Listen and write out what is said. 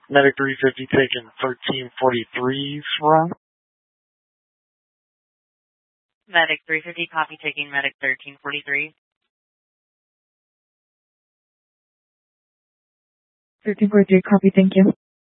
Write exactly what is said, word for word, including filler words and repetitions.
Medic three fifty taking thirteen forty-three's run. Medic three fifty, copy, taking Medic thirteen forty-three. thirteen forty-three, copy, thank you.